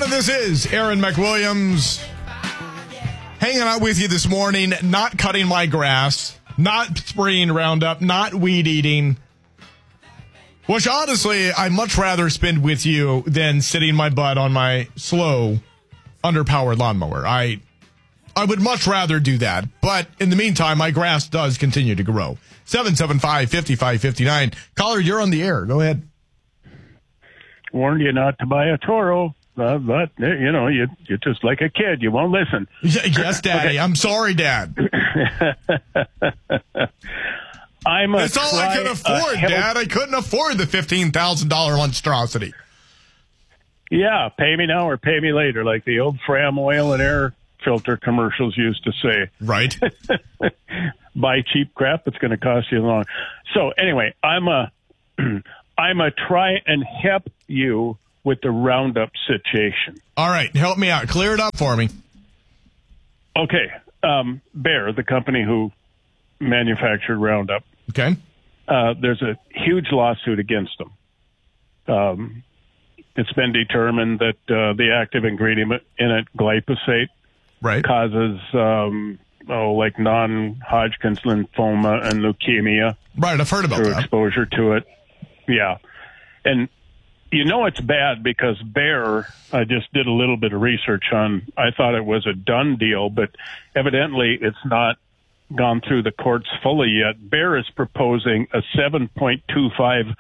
morning. This is Aaron McWilliams hanging out with you this morning, not cutting my grass, not spraying Roundup, not weed eating, which honestly I'd much rather spend with you than sitting my butt on my slow, underpowered lawnmower. I would much rather do that, but in the meantime, my grass does continue to grow. 775-5559. Caller, you're on the air. Go ahead. Warned you not to buy a Toro, but you know, you're just like a kid. You won't listen. Yes, Daddy. Okay. I'm sorry, Dad. That's all I could afford, Dad. I couldn't afford the $15,000 monstrosity. Yeah, pay me now or pay me later, like the old Fram oil and air filter commercials used to say. Right. Buy cheap crap, it's going to cost you long. So anyway, I'm a try and help you with the Roundup situation. All right, help me out. Clear it up for me. Okay. Bayer, the company who manufactured Roundup. Okay. There's a huge lawsuit against them. It's been determined that the active ingredient in it, glyphosate, causes like non-Hodgkin's lymphoma and leukemia. Right, I've heard about through that. Exposure to it. Yeah. And you know it's bad because Bayer, I just did a little bit of research on, I thought it was a done deal, but evidently it's not gone through the courts fully yet. Bayer is proposing a $7.25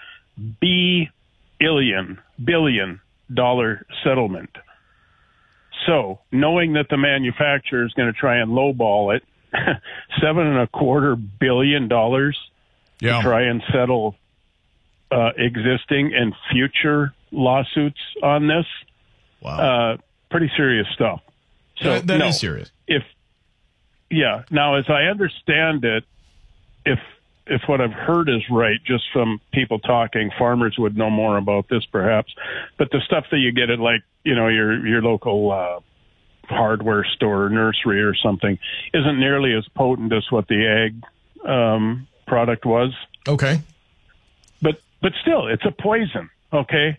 billion settlement. So, knowing that the manufacturer is going to try and lowball it, $7.25 billion to try and settle existing and future lawsuits on this. Wow. Pretty serious stuff. So that is serious. Now, as I understand it, if what I've heard is right, just from people talking, farmers would know more about this perhaps, but the stuff that you get at, like, you know, your local hardware store, nursery or something, isn't nearly as potent as what the ag product was. Okay. But still, it's a poison, okay?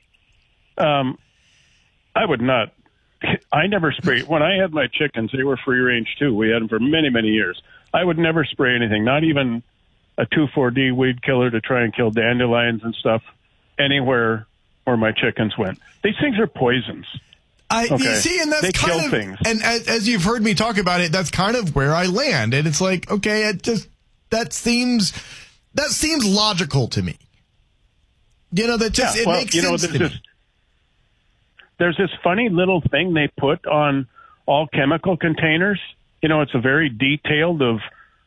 I never spray. When I had my chickens, they were free range too. We had them for many, many years. I would never spray anything, not even a 2,4-D weed killer to try and kill dandelions and stuff anywhere where my chickens went. These things are poisons. You see, and that's they kind kill of, things. And as you've heard me talk about it, that's kind of where I land. And it's like, okay, that seems logical to me. You know, it makes sense to me. There's this funny little thing they put on all chemical containers. You know, it's a very detailed of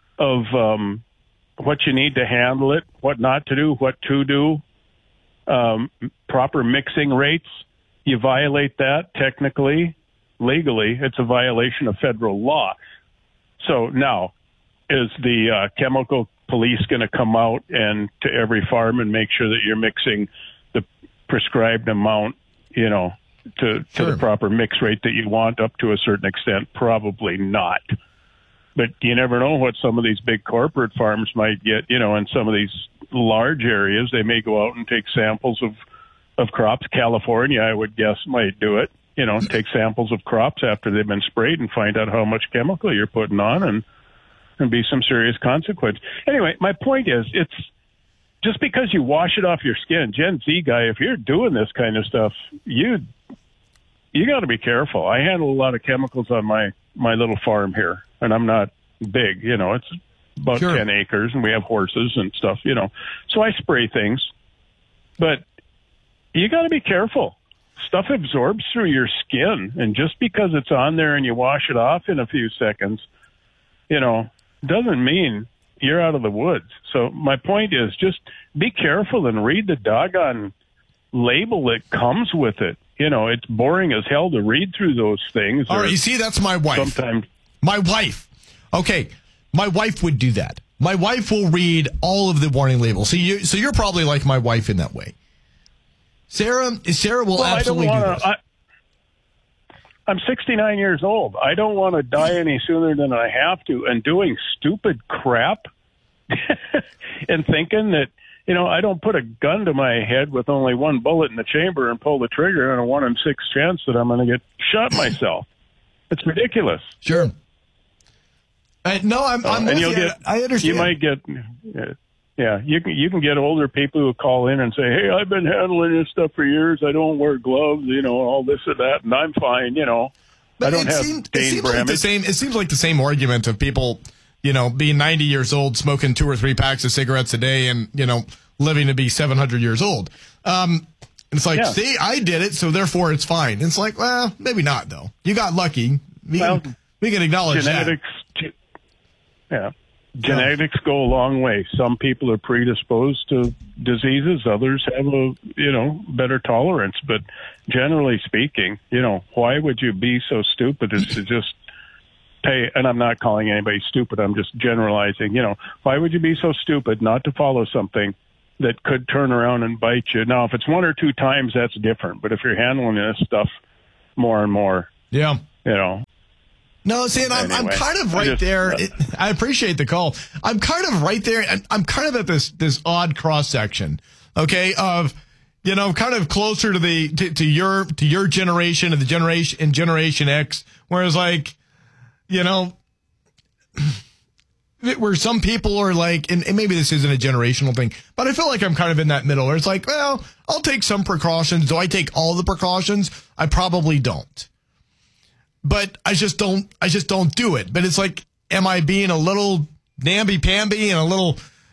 what you need to handle it, what not to do, what to do, proper mixing rates. You violate that technically, legally, it's a violation of federal law. So now, is the chemical police going to come out and to every farm and make sure that you're mixing the prescribed amount, you know, to the proper mix rate that you want up to a certain extent? Probably not. But you never know what some of these big corporate farms might get. You know, in some of these large areas, they may go out and take samples of crops. California, I would guess, might do it. You know, take samples of crops after they've been sprayed and find out how much chemical you're putting on, and be some serious consequence. Anyway, my point is, it's just because you wash it off your skin, Gen Z guy, if you're doing this kind of stuff, you got to be careful. I handle a lot of chemicals on my little farm here, and I'm not big, you know, it's about 10 acres, and we have horses and stuff, you know. So I spray things, but you got to be careful. Stuff absorbs through your skin, and just because it's on there and you wash it off in a few seconds, you know, doesn't mean you're out of the woods. So my point is, just be careful and read the doggone label that comes with it. You know, it's boring as hell to read through those things. All right, you see, that's my wife. Sometimes. My wife. Okay, my wife would do that. My wife will read all of the warning labels. So you're probably like my wife in that way. Sarah will absolutely do this. I'm 69 years old. I don't want to die any sooner than I have to. And doing stupid crap and thinking that I don't put a gun to my head with only one bullet in the chamber and pull the trigger on a 1 in 6 chance that I'm going to get shot myself. It's ridiculous. Sure. No, I'm with you. I understand. You might get, you can get older people who call in and say, hey, I've been handling this stuff for years. I don't wear gloves, all this or that, and I'm fine, But I don't have Dane Bramage. It seems like the same argument of people, being 90 years old, smoking 2 or 3 packs of cigarettes a day and, living to be 700 years old. It's like, see, I did it, so therefore it's fine. It's like, well, maybe not, though. You got lucky. We can acknowledge genetics, that. Genetics go a long way. Some people are predisposed to diseases. Others have a, better tolerance. But generally speaking, why would you be so stupid as to just pay? And I'm not calling anybody stupid. I'm just generalizing. Why would you be so stupid not to follow something that could turn around and bite you? Now, if it's 1 or 2 times, that's different. But if you're handling this stuff more and more, No, see, and I'm kind of right there. I appreciate the call. I'm kind of right there, and I'm kind of at this odd cross section, okay, of kind of closer to to your generation and the Generation X, whereas like, where some people are like, and maybe this isn't a generational thing, but I feel like I'm kind of in that middle where it's like, well, I'll take some precautions. Do I take all the precautions? I probably don't. But I just don't do it. But it's like, am I being a little namby-pamby and a little,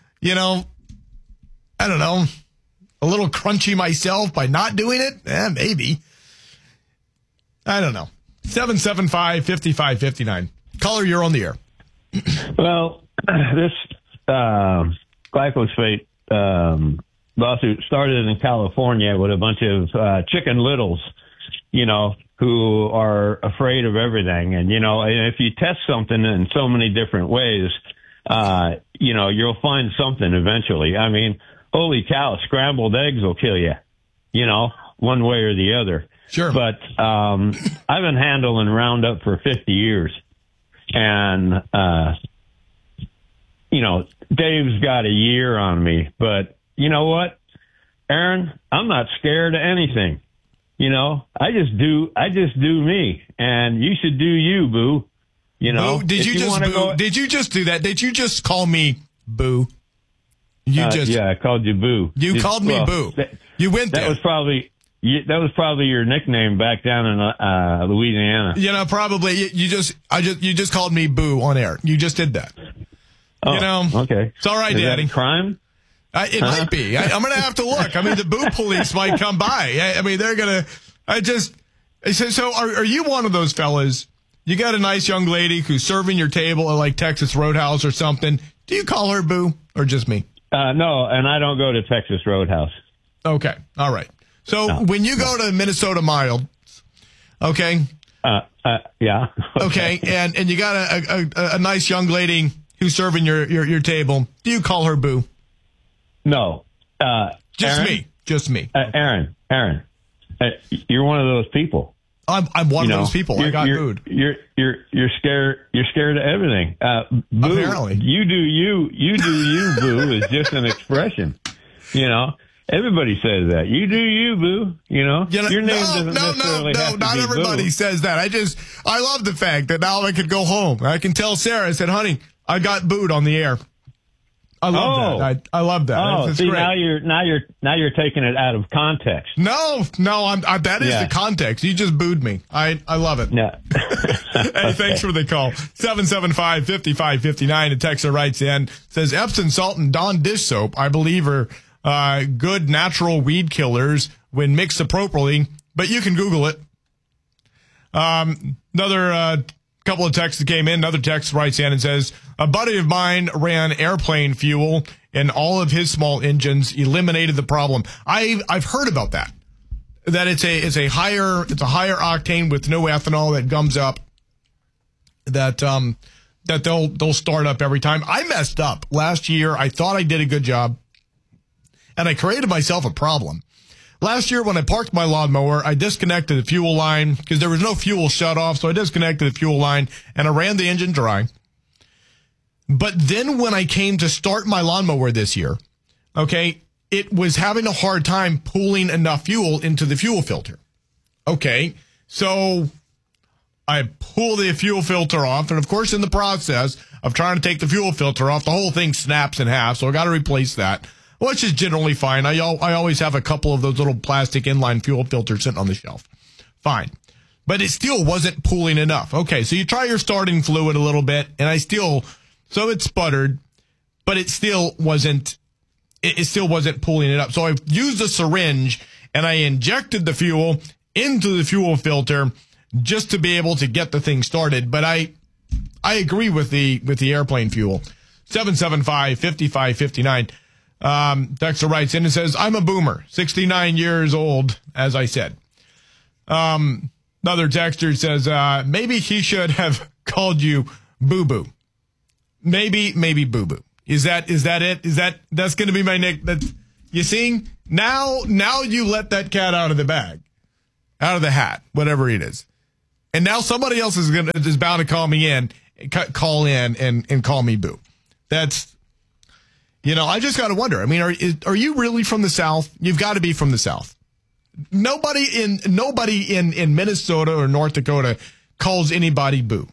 I don't know, a little crunchy myself by not doing it? Maybe. I don't know. 775-5559. Caller, you're on the air. Well, this glyphosate lawsuit started in California with a bunch of Chicken Littles, who are afraid of everything. And, if you test something in so many different ways, you'll find something eventually. I mean, holy cow, scrambled eggs will kill you, one way or the other. Sure. But I've been handling Roundup for 50 years. And, Dave's got a year on me. But you know what, Aaron? I'm not scared of anything. I just do me, and you should do you, Boo. Boo, did you just do that? Did you just call me Boo? Yeah, I called you Boo. You called me Boo. You went there. That was probably your nickname back down in Louisiana. Probably. You just called me Boo on air. You just did that. Oh, okay. It's all right, Is Daddy. That a crime? It might be. I'm going to have to look. I mean, the Boo police might come by. I mean, they're going to. So are you one of those fellas? You got a nice young lady who's serving your table at like Texas Roadhouse or something. Do you call her Boo or just me? No, and I don't go to Texas Roadhouse. Okay. All right. So when you go to Minnesota Mild, okay? Yeah. Okay, and you got a nice young lady who's serving your table. Do you call her Boo? No. Just Aaron? me. Just me. Aaron, you're one of those people. I'm one of those people. I got booed. You're scared. You're scared of everything. Boo, apparently. You do you, Boo is just an expression. Everybody says that. You do you, Boo. Your name doesn't necessarily have to not be everybody Boo. says that. I love the fact that now I could go home. I can tell Sarah, I said, honey, I got booed on the air. I love that. I love that. Oh, it's see, great. now you're taking it out of context. No, that is the context. You just booed me. I love it. Yeah. Hey, thanks for the call. 775-5559. A texter writes in, says Epsom salt and Dawn dish soap, I believe, are good natural weed killers when mixed appropriately, but you can Google it. Another couple of texts that came in. Another text writes in and says, a buddy of mine ran airplane fuel in all of his small engines, eliminated the problem. I've heard about that. That it's a higher octane with no ethanol that gums up. That they'll start up every time. I messed up last year. I thought I did a good job, and I created myself a problem. Last year, when I parked my lawnmower, I disconnected the fuel line because there was no fuel shut off, so I disconnected the fuel line, and I ran the engine dry. But then when I came to start my lawnmower this year, okay, it was having a hard time pulling enough fuel into the fuel filter. Okay, so I pull the fuel filter off, and of course, in the process of trying to take the fuel filter off, the whole thing snaps in half, so I got to replace that, which is generally fine. I always have a couple of those little plastic inline fuel filters sitting on the shelf. Fine. But it still wasn't pulling enough. Okay, so you try your starting fluid a little bit, and so it sputtered, but it still wasn't pulling it up. So I used a syringe, and I injected the fuel into the fuel filter just to be able to get the thing started. But I agree with the airplane fuel. 775-5559. Dexter writes in and says, I'm a boomer, 69 years old, as I said. Another texter says, maybe he should have called you boo-boo. Maybe boo-boo. Is that it? That's going to be my nick? You see? Now you let that cat out of the bag. Out of the hat, whatever it is. And now somebody else is bound to call in and call me boo. That's, I just got to wonder. I mean, are you really from the South? You've got to be from the South. Nobody in Minnesota or North Dakota calls anybody boo.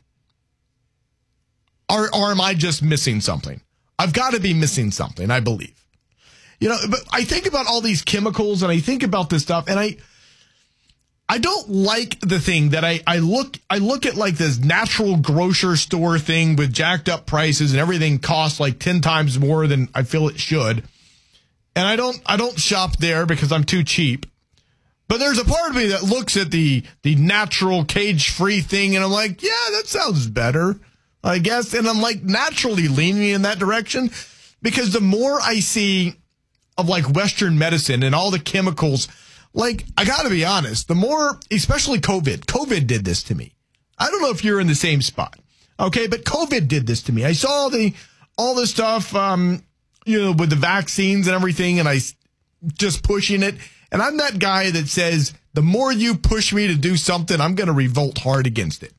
Or am I just missing something? I've got to be missing something, I believe. But I think about all these chemicals and I think about this stuff, and I don't like the thing that I look at like this natural grocery store thing with jacked up prices and everything costs like 10 times more than I feel it should. And I don't shop there because I'm too cheap. But there's a part of me that looks at the natural cage-free thing and I'm like, yeah, that sounds better, I guess. And I'm like naturally leaning in that direction because the more I see of like Western medicine and all the chemicals, like, I got to be honest, the more, especially COVID did this to me. I don't know if you're in the same spot. Okay. But COVID did this to me. I saw all this stuff, with the vaccines and everything, and I just pushing it. And I'm that guy that says, the more you push me to do something, I'm going to revolt hard against it.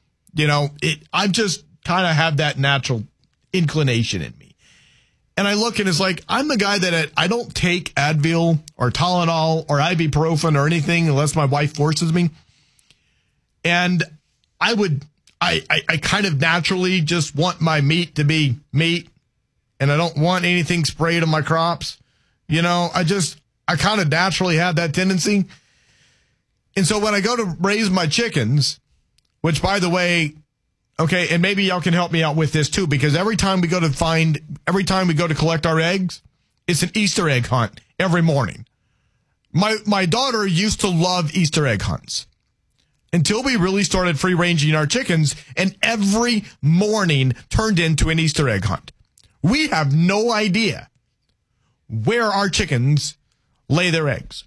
I just kind of have that natural inclination in me. And I look and it's like, I'm the guy that I don't take Advil or Tylenol or ibuprofen or anything unless my wife forces me. And I kind of naturally just want my meat to be meat. And I don't want anything sprayed on my crops. I kind of naturally have that tendency. And so when I go to raise my chickens, which by the way, okay, and maybe y'all can help me out with this too, because every time we go to collect our eggs, it's an Easter egg hunt every morning. My daughter used to love Easter egg hunts until we really started free ranging our chickens, and every morning turned into an Easter egg hunt. We have no idea where our chickens lay their eggs.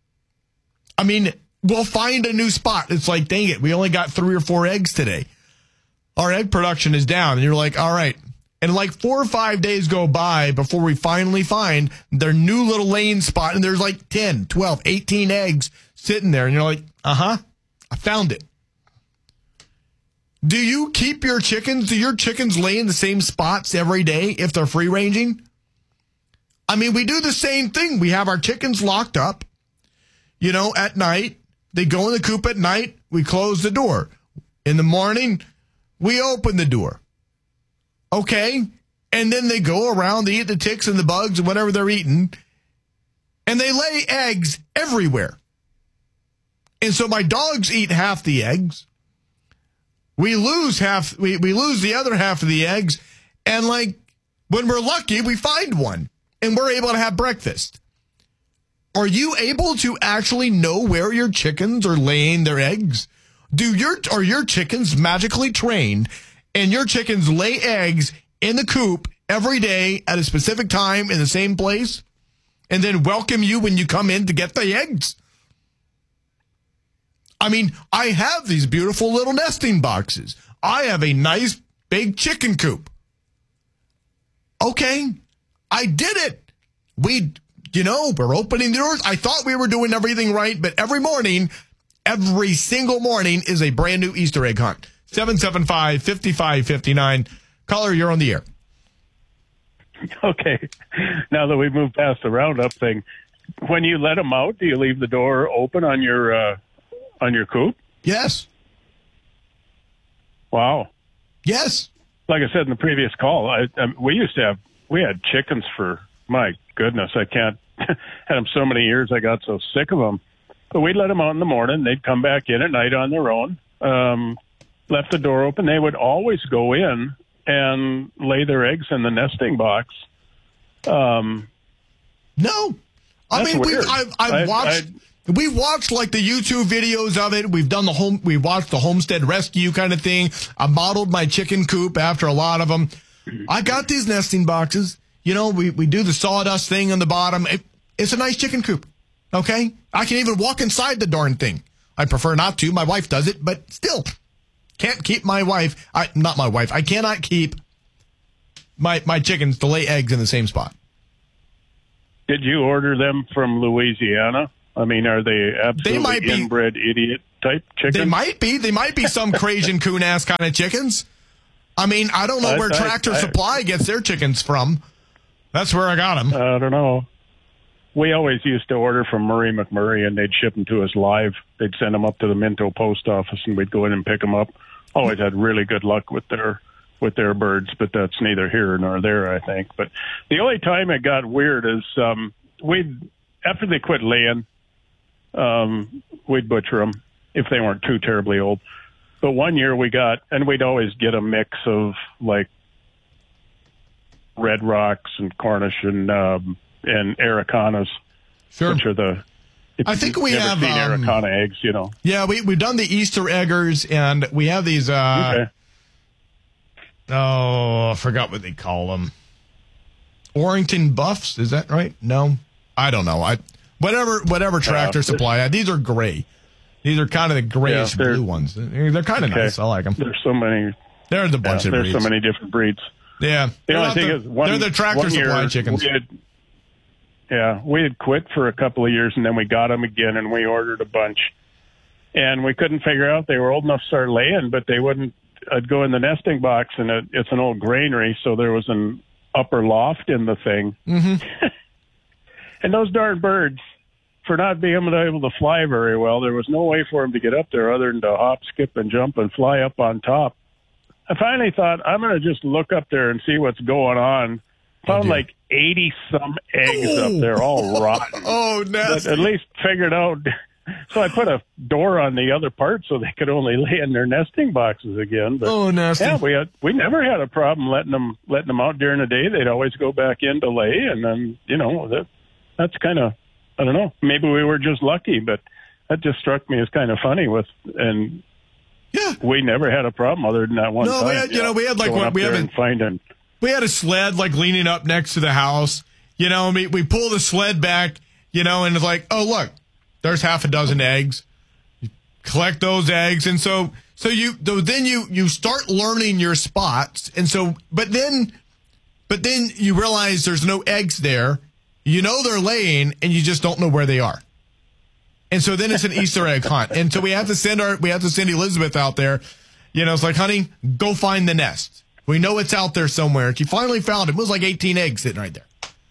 I mean, we'll find a new spot. It's like, dang it, we only got 3 or 4 eggs today. Our egg production is down. And you're like, all right. And like 4 or 5 days go by before we finally find their new little laying spot. And there's like 10, 12, 18 eggs sitting there. And you're like, I found it. Do you keep your chickens? Do your chickens lay in the same spots every day if they're free ranging? I mean, we do the same thing. We have our chickens locked up, at night. They go in the coop at night. We close the door. In the morning, we open the door. Okay. And then they go around, they eat the ticks and the bugs and whatever they're eating. And they lay eggs everywhere. And so my dogs eat half the eggs. We lose we lose the other half of the eggs. And like, when we're lucky, we find one and we're able to have breakfast. Are you able to actually know where your chickens are laying their eggs? Are your chickens magically trained and your chickens lay eggs in the coop every day at a specific time in the same place and then welcome you when you come in to get the eggs? I mean, I have these beautiful little nesting boxes. I have a nice big chicken coop. Okay, I did it. We're opening the doors. I thought we were doing everything right, but every single morning is a brand new Easter egg hunt. 775-5559. Caller, you're on the air. Okay. Now that we've moved past the Roundup thing, when you let them out, do you leave the door open on your coop? Yes. Wow. Yes. Like I said in the previous call, we had chickens for, my goodness, I can't, had them so many years, I got so sick of them. But we'd let them out in the morning. They'd come back in at night on their own, left the door open. They would always go in and lay their eggs in the nesting box. No. I mean, weird. We've watched like the YouTube videos of it. We've watched the homestead rescue kind of thing. I modeled my chicken coop after a lot of them. I got these nesting boxes. You know, we do the sawdust thing on the bottom. It's a nice chicken coop. Okay? I can even walk inside the darn thing. I prefer not to. My wife does it, but still. Can't keep I cannot keep my chickens to lay eggs in the same spot. Did you order them from Louisiana? I mean, are they absolutely inbred idiot type chickens? They might be. They might be some Cajun coon-ass kind of chickens. I mean, I don't know where Tractor Supply gets their chickens from. That's where I got them. I don't know. We always used to order from Murray McMurray, and they'd ship them to us live. They'd send them up to the Minto post office, and we'd go in and pick them up. Always had really good luck with their birds, but that's neither here nor there, I think. But the only time it got weird is after they quit laying, we'd butcher them if they weren't too terribly old. But one year and we'd always get a mix of like Red Rocks and Cornish and Aracanas, sure. Which are I think we have seen Araucana eggs, you know. Yeah, we've done the Easter eggers, and we have these. Okay. Oh, I forgot what they call them. Orrington Buffs, is that right? No, I don't know. Whatever Tractor Supply. These are gray. These are kind of the grayish blue ones. They're kind of nice. I like them. There's so many. There's a bunch of breeds. There's so many different breeds. Yeah. The only thing is, they're the Tractor Supply chickens. We had quit for a couple of years, and then we got them again, and we ordered a bunch. And we couldn't figure out they were old enough to start laying, but they wouldn't. I'd go in the nesting box, and it's an old granary, so there was an upper loft in the thing. Mm-hmm. And those darn birds, for not being able to fly very well, there was no way for them to get up there other than to hop, skip, and jump and fly up on top. I finally thought, I'm going to just look up there and see what's going on. Found like 80-some eggs up there, all rotten. Oh, nasty. But at least figured out. So I put a door on the other part so they could only lay in their nesting boxes again. But, nasty. Yeah, we never had a problem letting them out during the day. They'd always go back in to lay, and then, you know, that's kind of, I don't know, maybe we were just lucky, but that just struck me as kind of funny yeah. We never had a problem other than that one time. No, we had like what we haven't finding. We had a sled like leaning up next to the house. You know, we pull the sled back, you know, and it's like, oh look, there's half a dozen eggs. You collect those eggs, and so then you start learning your spots, and so but then you realize there's no eggs there. You know they're laying, and you just don't know where they are. And so then it's an Easter egg hunt. And so we have to send Elizabeth out there. You know, it's like, honey, go find the nest. We know it's out there somewhere. She finally found it. It was like 18 eggs sitting right there.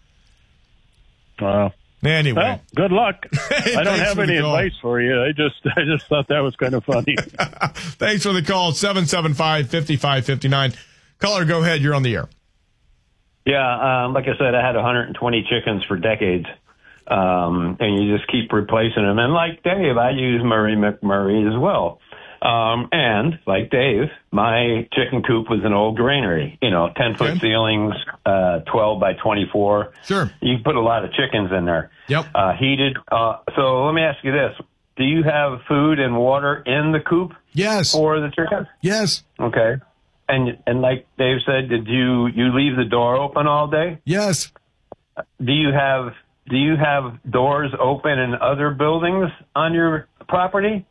Wow. Anyway. Well, good luck. I don't have any advice for you. I just thought that was kind of funny. Thanks for the call. 775-5559. Caller, go ahead. You're on the air. Yeah, like I said, I had 120 chickens for decades. And you just keep replacing them. And like Dave, I use Murray McMurray as well. And like Dave, my chicken coop was an old granary, 10-foot ceilings, 12 by 24. Sure. You can put a lot of chickens in there. Yep. Heated. So let me ask you this. Do you have food and water in the coop? Yes. For the chickens? Yes. Okay. And like Dave said, did you leave the door open all day? Yes. Do you have doors open in other buildings on your property?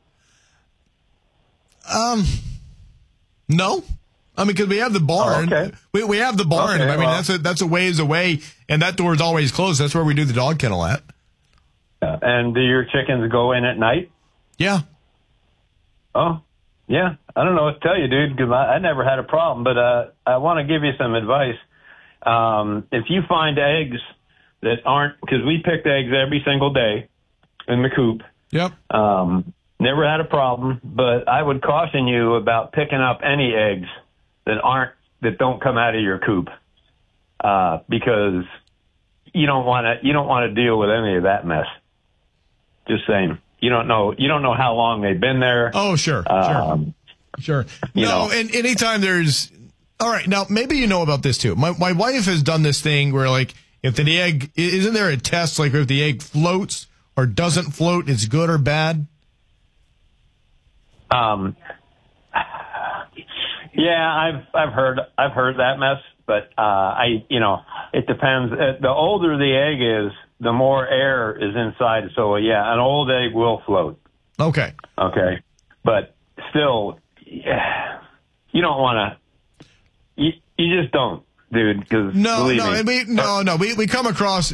No. I mean, because we have the barn. Oh, okay. We have the barn. Okay, I mean, that's a ways away, and that door is always closed. That's where we do the dog kennel at. And do your chickens go in at night? Yeah. Oh, yeah. I don't know what to tell you, dude, because I never had a problem. But I want to give you some advice. if you find eggs that aren't, because we picked eggs every single day in the coop. Yep. Never had a problem, but I would caution you about picking up any eggs that don't come out of your coop, because you don't want to deal with any of that mess. Just saying. You don't know how long they've been there. Oh, sure. Sure. And anytime there's, all right, now maybe you know about this too. My wife has done this thing where, like, if the egg, isn't there a test, like if the egg floats or doesn't float, it's good or bad? Yeah, I've heard that mess, but it depends. The older the egg is, the more air is inside. So yeah, an old egg will float. Okay. But still, you don't want to. You just don't, dude. Because we come across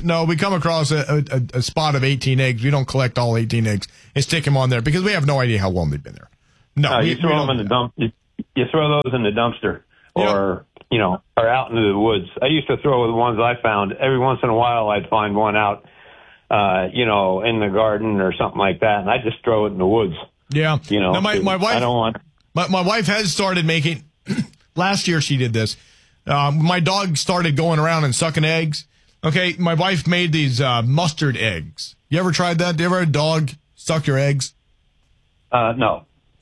a spot of 18 eggs. We don't collect all 18 eggs and stick them on there because we have no idea how long they've been there. No, you throw them in the dump. You throw those in the dumpster, or out into the woods. I used to throw the ones I found. Every once in a while, I'd find one out, in the garden or something like that, and I just throw it in the woods. Yeah. Now, my wife. I don't want. My wife has started making. Last year she did this. My dog started going around and sucking eggs. Okay, my wife made these mustard eggs. You ever tried that? Do you ever have a dog suck your eggs? No.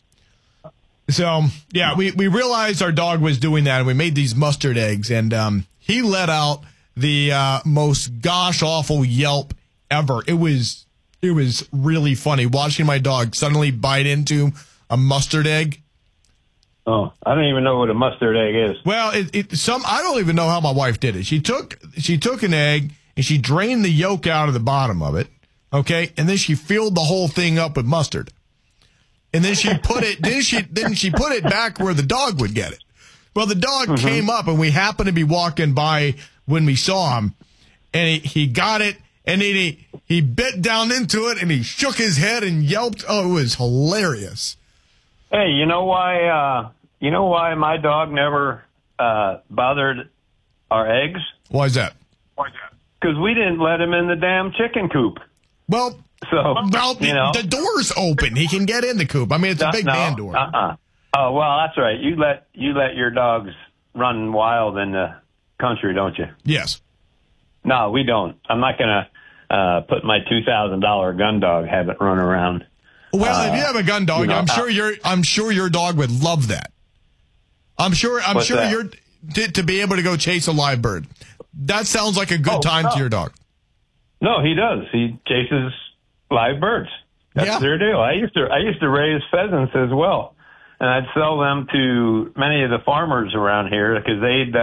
So, yeah, we realized our dog was doing that, and we made these mustard eggs, and he let out the most gosh-awful yelp ever. It was really funny watching my dog suddenly bite into a mustard egg. Oh, I don't even know what a mustard egg is. Well, I don't even know how my wife did it. She took an egg, and she drained the yolk out of the bottom of it, okay, and then she filled the whole thing up with mustard. And then she put it back where the dog would get it. Well, the dog came up, and we happened to be walking by when we saw him, and he got it, and then he bit down into it, and he shook his head and yelped. Oh, it was hilarious. Hey, you know why my dog never bothered our eggs? Why is that? Because we didn't let him in the damn chicken coop. Well, the door's open. He can get in the coop. I mean, it's a big man door. Oh, well, that's right. You let your dogs run wild in the country, don't you? Yes. No, we don't. I'm not going to put my $2,000 gun dog, have it run around. Well, if you have a gun dog, I'm sure your dog would love that. I'm sure you're to be able to go chase a live bird. That sounds like a good time to your dog. No, he does. He chases live birds. That's their deal. I used to raise pheasants as well, and I'd sell them to many of the farmers around here because they'd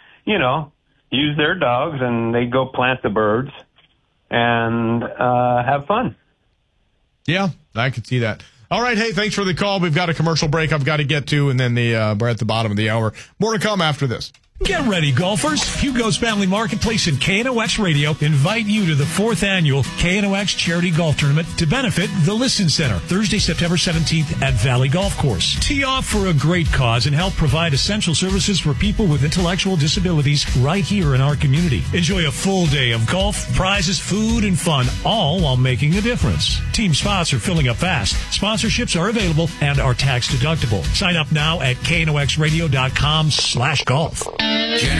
use their dogs and they'd go plant the birds and have fun. Yeah, I can see that. All right, hey, thanks for the call. We've got a commercial break I've got to get to, and then we're at the bottom of the hour. More to come after this. Get ready, golfers. Hugo's Family Marketplace and KNOX Radio invite you to the 4th annual KNOX Charity Golf Tournament to benefit the Listen Center, Thursday, September 17th at Valley Golf Course. Tee off for a great cause and help provide essential services for people with intellectual disabilities right here in our community. Enjoy a full day of golf, prizes, food, and fun, all while making a difference. Team spots are filling up fast. Sponsorships are available and are tax deductible. Sign up now at knoxradio.com/golf.